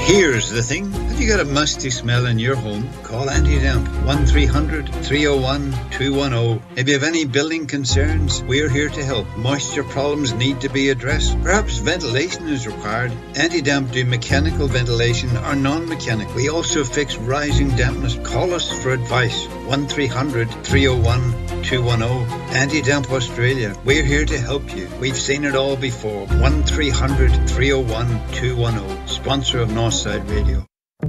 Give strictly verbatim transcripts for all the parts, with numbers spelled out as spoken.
Here's the thing. Have you got a musty smell in your home? Call Anti-Damp. one three hundred, three oh one, two one oh. If you have any building concerns, we're here to help. Moisture problems need to be addressed. Perhaps ventilation is required. Anti-Damp do mechanical ventilation or non-mechanical. We also fix rising dampness. Call us for advice. one three hundred, three oh one, two one oh. Anti-Damp Australia. We're here to help you. We've seen it all before. one three hundred, three oh one, two one oh. Sponsor of Northside Radio.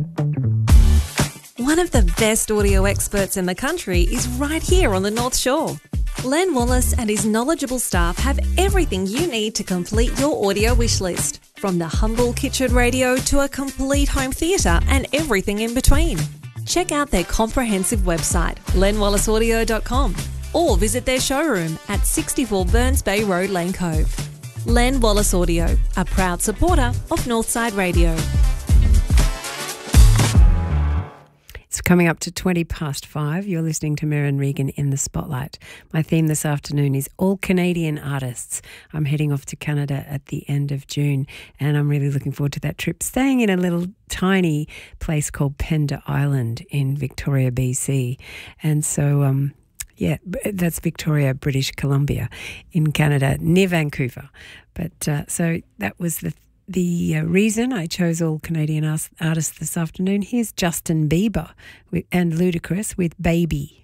One of the best audio experts in the country is right here on the North Shore. Len Wallace and his knowledgeable staff have everything you need to complete your audio wish list, from the humble kitchen radio to a complete home theatre and everything in between. Check out their comprehensive website, len wallace audio dot com, or visit their showroom at sixty-four Burns Bay Road, Lane Cove. Len Wallace Audio, a proud supporter of Northside Radio. It's coming up to twenty past five. You're listening to Merryn Regan in the Spotlight. My theme this afternoon is all Canadian artists. I'm heading off to Canada at the end of June, and I'm really looking forward to that trip, staying in a little tiny place called Pender Island in Victoria, B C. And so, um, yeah, that's Victoria, British Columbia in Canada, near Vancouver. But uh, so that was the The uh, reason I chose all Canadian artists this afternoon. Here's Justin Bieber with, and Ludacris with Baby.